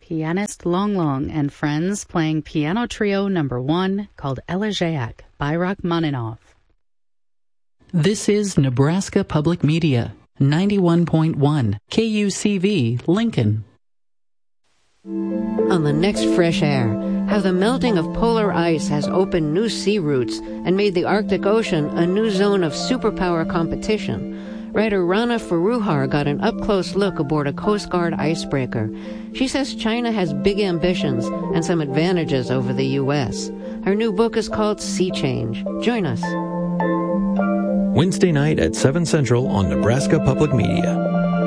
pianist Long Long and friends playing Piano Trio No. 1 called Elegiac by Rachmaninoff. This is Nebraska Public Media, 91.1 KUCV, Lincoln. On the next Fresh Air, how the melting of polar ice has opened new sea routes and made the Arctic Ocean a new zone of superpower competition. Writer Rana Faruhar got an up-close look aboard a Coast Guard icebreaker. She says China has big ambitions and some advantages over the U.S. Her new book is called Sea Change. Join us. Wednesday night at 7 Central on Nebraska Public Media.